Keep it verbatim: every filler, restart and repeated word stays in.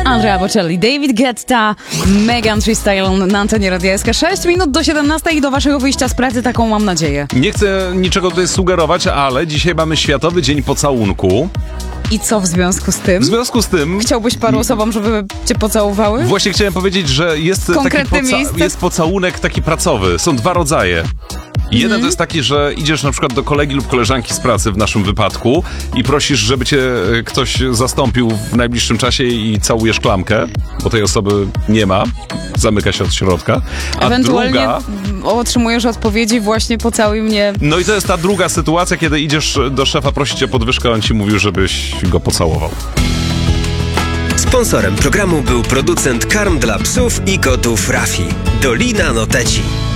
Andrea Bocelli, David Guetta, Megan Thee Stallion na antenie Radia S K. sześć minut do siedemnastej i do waszego wyjścia z pracy, taką mam nadzieję. Nie chcę niczego tutaj sugerować, ale dzisiaj mamy Światowy Dzień Pocałunku. I co w związku z tym? W związku z tym... Chciałbyś paru osobom, żeby cię pocałowały? Właśnie chciałem powiedzieć, że jest taki poca- jest pocałunek taki pracowy. Są dwa rodzaje. Jeden mm. to jest taki, że idziesz na przykład do kolegi lub koleżanki z pracy w naszym wypadku i prosisz, żeby cię ktoś zastąpił w najbliższym czasie i całujesz klamkę, bo tej osoby nie ma, zamyka się od środka. A Ewentualnie druga... otrzymujesz odpowiedzi właśnie pocałuj mnie. No i to jest ta druga sytuacja, kiedy idziesz do szefa, prosi cię podwyżkę, on ci mówił, żebyś go pocałował. Sponsorem programu był producent karm dla psów i kotów Rafi. Dolina Noteci.